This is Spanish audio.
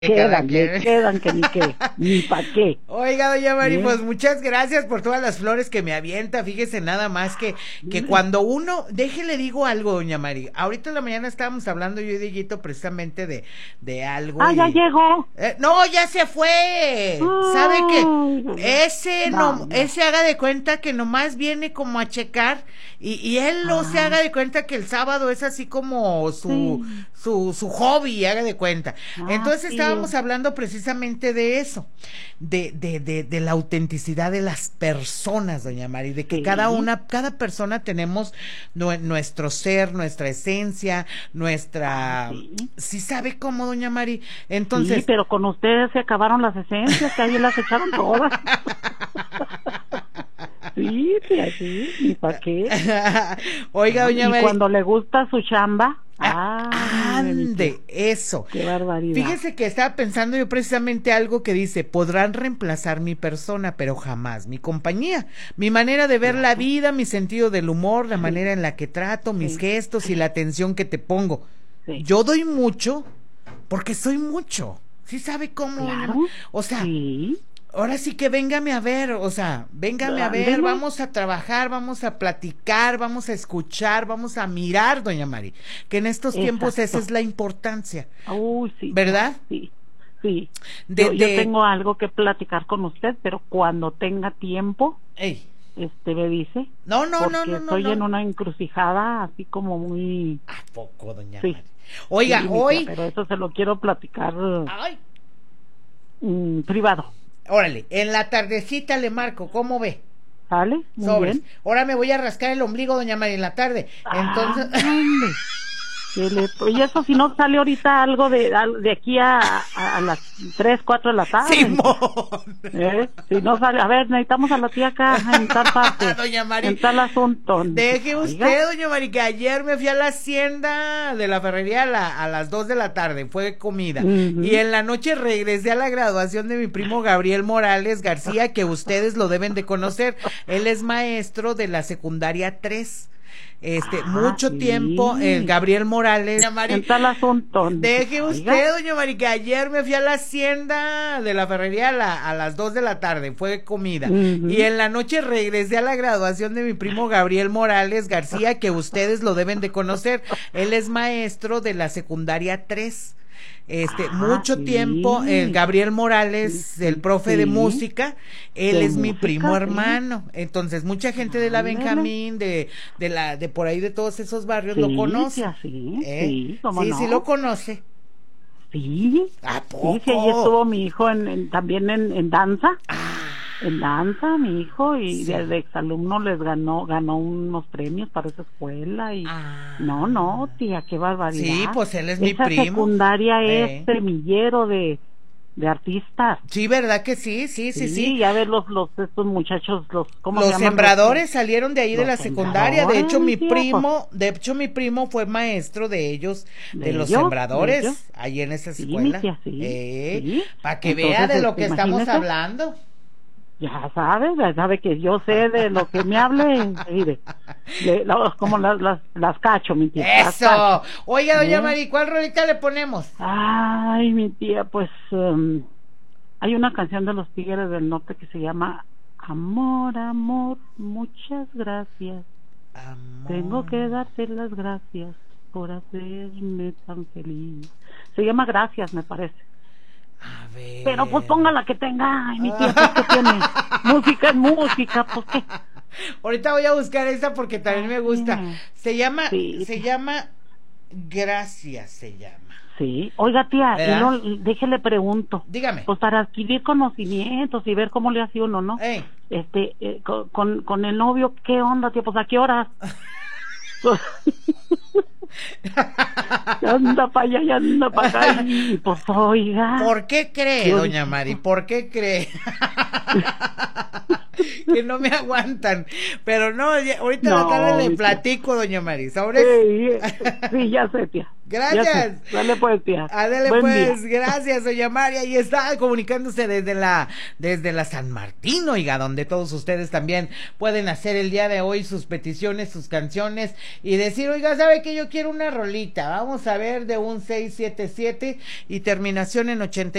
Cada Le quien. quedan que ni pa' qué. Oiga, doña Mari, ¿Eh? pues muchas gracias por todas las flores que me avienta. Fíjese nada más que cuando uno, déjele digo algo, doña Mari. Ahorita en la mañana estábamos hablando yo y Dieguito precisamente de algo Ah, ya y llegó. no, ya se fue. ¿Sabe qué? No. Ese haga de cuenta que nomás viene como a checar y él no se haga de cuenta que el sábado es así como su hobby, haga de cuenta. Entonces sí. estábamos hablando precisamente de eso, de la autenticidad de las personas, doña Mari, de que cada persona tenemos nuestro ser, nuestra esencia, nuestra, ¿sí sabe cómo, doña Mari? Entonces, sí, pero con ustedes se acabaron las esencias, que ahí las echaron todas. Sí, así, ni para qué. Oiga, doña Mari. Y cuando le gusta su chamba, ande, eso. Qué barbaridad. Fíjese que estaba pensando yo precisamente algo que dice, podrán reemplazar mi persona, pero jamás mi compañía, mi manera de ver la vida, mi sentido del humor, la manera en la que trato, mis gestos y la atención que te pongo. Yo doy mucho porque soy mucho. ¿Sí sabe cómo? Claro. O sea, ahora sí que véngame a ver, o sea, véngame a ver, vamos a trabajar, vamos a platicar, vamos a escuchar, vamos a mirar, doña Mari, que en estos tiempos esa es la importancia. Uy, sí. ¿Verdad? Sí. Yo tengo algo que platicar con usted, pero cuando tenga tiempo, me dice. No. Estoy en una encrucijada así como muy... ¿A poco, doña Mari? Oiga, hoy... Pero eso se lo quiero platicar privado. Órale, en la tardecita le marco, ¿cómo ve? ¿Sale? Muy bien. Ahora me voy a rascar el ombligo, doña María, en la tarde. Entonces... Y eso si no sale ahorita algo de aquí a las 3, 4 de la tarde. ¡Simón! Si no sale, a ver, necesitamos a la tía acá en tal parte. Doña Mari, en tal asunto. Deje usted, doña Mari, que ayer me fui a la hacienda de la ferrería a las 2 de la tarde, fue comida. Y en la noche regresé a la graduación de mi primo Gabriel Morales García, que ustedes lo deben de conocer. Él es maestro de la secundaria 3. Mucho tiempo, Gabriel Morales. En tal asunto. Deje usted, doña Mari, que ayer me fui a la hacienda de la ferrería a las 2 de la tarde, fue comida. Y en la noche regresé a la graduación de mi primo Gabriel Morales García, que ustedes lo deben de conocer. Él es maestro de la secundaria 3. Mucho tiempo, Gabriel Morales, el profe de música, él es mi primo hermano. Entonces, mucha gente de la Benjamín, de por ahí de todos esos barrios lo conoce. Sí, lo conoce. Sí. ¿A poco? Sí, ahí estuvo mi hijo también en danza. En danza, mi hijo, y de exalumno les ganó unos premios para esa escuela y no, tía, qué barbaridad. Sí, pues él es mi primo. Esa secundaria es semillero de artistas. Sí, ¿verdad que sí? Sí, ya ver estos muchachos, ¿cómo los se llaman? sembradores salieron de ahí de la secundaria. De hecho, mi primo fue maestro de ellos, de los sembradores, ahí en esa escuela. Para que vea de lo que estamos hablando. Ya sabe que yo sé de lo que me hable, mire, como las cacho, mi tía. Eso. Oiga, doña Mari, ¿cuál rolita le ponemos? Ay, mi tía, pues hay una canción de los Tigres del Norte que se llama Amor, amor, muchas gracias. Amor. Tengo que darte las gracias por hacerme tan feliz. Se llama Gracias, me parece. A ver. Pero pues ponga la que tenga. Ay, mi tía, pues que tiene música es música, pues qué. Ahorita voy a buscar esa porque también me gusta. Se llama Gracias, se llama. Sí. Oiga, tía, déjele pregunto. Dígame. Pues para adquirir conocimientos y ver cómo le hace uno, ¿no? Con el novio, ¿qué onda, tía? Pues ¿a qué horas? Ya anda para allá, ya anda para acá. Y pues oiga. ¿Por qué cree, doña Mari? ¿Por qué cree? que no me aguantan. Pero no, ahorita en la tarde le platico, doña Maris. Ahora sí, ya sé, tía. Gracias. Dale pues, tía. Dale pues, gracias, doña María. Y está comunicándose desde la San Martín, oiga, donde todos ustedes también pueden hacer el día de hoy sus peticiones, sus canciones y decir, oiga, ¿sabe que yo quiero una rolita? Vamos a ver de un 677 y terminación en 80.